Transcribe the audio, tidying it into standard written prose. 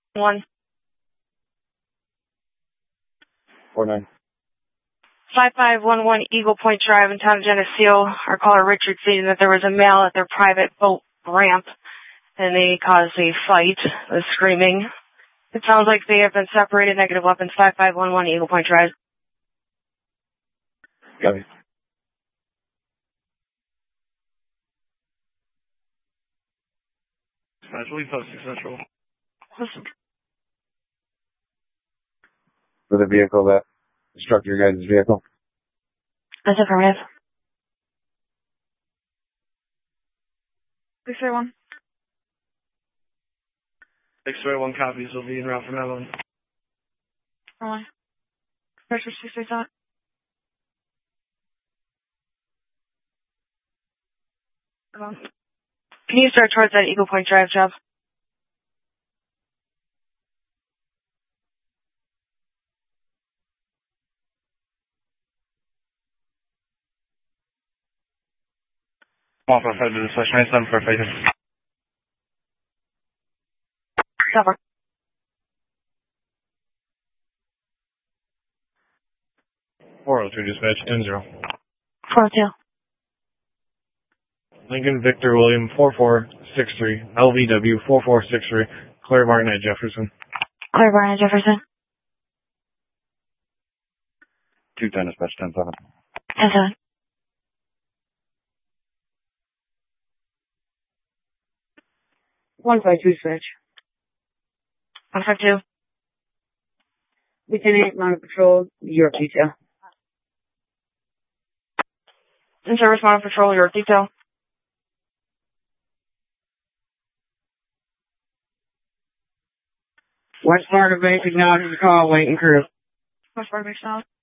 1. 49. 5511 Eagle Point Drive in town of Geneseo. Our caller Richard stated that there was a male at their private boat ramp and they caused a fight with screaming. It sounds like they have been separated. Negative weapons. 5511 Eagle Point Drive. Got it. Especially posted central. Listen. For the vehicle that struck your guys' vehicle? That's affirmative. 631. 631 copies will be en route from Evelyn. Rolling. Pressure 637. Can you start towards that Eagle Point Drive job? Off our side to the slash 97 for fighting. Cover. 402 dispatch 10-0. 402. Lincoln Victor William 4463 LVW 4463 Claire Barton at Jefferson. Claire Barton at Jefferson. 210 dispatch 10-7. 10-7. 152 switch. 152. Lieutenant, Mounted Patrol, York detail. In service, Mounted Patrol, York detail. West Florida base acknowledges the call, waiting crew. West Florida base acknowledged.